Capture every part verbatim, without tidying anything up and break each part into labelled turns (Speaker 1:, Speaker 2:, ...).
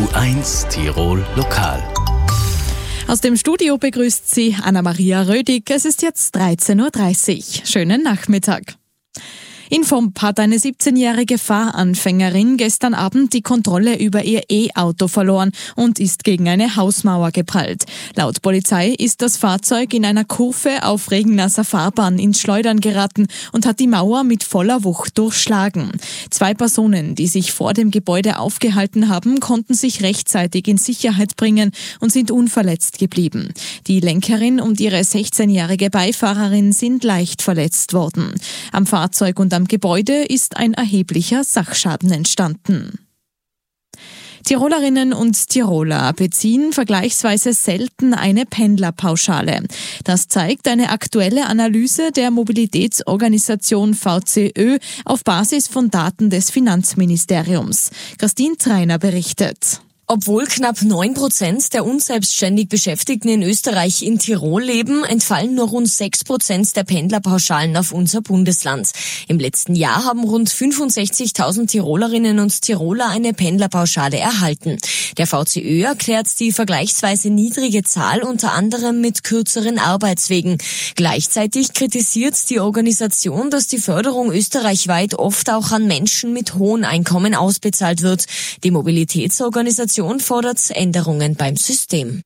Speaker 1: U eins Tirol Lokal.
Speaker 2: Aus dem Studio begrüßt Sie Anna-Maria Rödig. Es ist jetzt dreizehn Uhr dreißig. Schönen Nachmittag. In Vomp hat eine siebzehnjährige Fahranfängerin gestern Abend die Kontrolle über ihr E-Auto verloren und ist gegen eine Hausmauer geprallt. Laut Polizei ist das Fahrzeug in einer Kurve auf regennasser Fahrbahn ins Schleudern geraten und hat die Mauer mit voller Wucht durchschlagen. Zwei Personen, die sich vor dem Gebäude aufgehalten haben, konnten sich rechtzeitig in Sicherheit bringen und sind unverletzt geblieben. Die Lenkerin und ihre sechzehnjährige Beifahrerin sind leicht verletzt worden. Am Fahrzeug und am Gebäude ist ein erheblicher Sachschaden entstanden. Tirolerinnen und Tiroler beziehen vergleichsweise selten eine Pendlerpauschale. Das zeigt eine aktuelle Analyse der Mobilitätsorganisation V C Ö auf Basis von Daten des Finanzministeriums. Christine Treiner berichtet.
Speaker 3: Obwohl knapp neun Prozent der unselbstständig Beschäftigten in Österreich in Tirol leben, entfallen nur rund sechs Prozent der Pendlerpauschalen auf unser Bundesland. Im letzten Jahr haben rund fünfundsechzigtausend Tirolerinnen und Tiroler eine Pendlerpauschale erhalten. Der V C Ö erklärt die vergleichsweise niedrige Zahl unter anderem mit kürzeren Arbeitswegen. Gleichzeitig kritisiert die Organisation, dass die Förderung österreichweit oft auch an Menschen mit hohen Einkommen ausbezahlt wird. Die Mobilitätsorganisation fordert Änderungen beim System.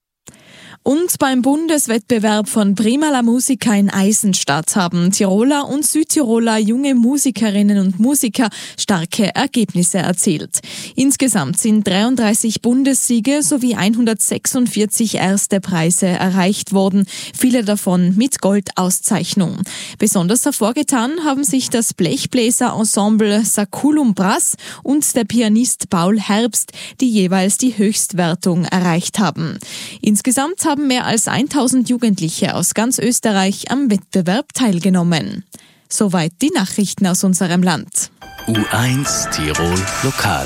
Speaker 2: Und beim Bundeswettbewerb von Prima la Musica in Eisenstadt haben Tiroler und Südtiroler junge Musikerinnen und Musiker starke Ergebnisse erzielt. Insgesamt sind dreiunddreißig Bundessiege sowie hundertsechsundvierzig erste Preise erreicht worden, viele davon mit Goldauszeichnung. Besonders hervorgetan haben sich das Blechbläser-Ensemble Saculum Brass und der Pianist Paul Herbst, die jeweils die Höchstwertung erreicht haben. Insgesamt haben mehr als tausend Jugendliche aus ganz Österreich am Wettbewerb teilgenommen. Soweit die Nachrichten aus unserem Land.
Speaker 1: U eins Tirol Lokal.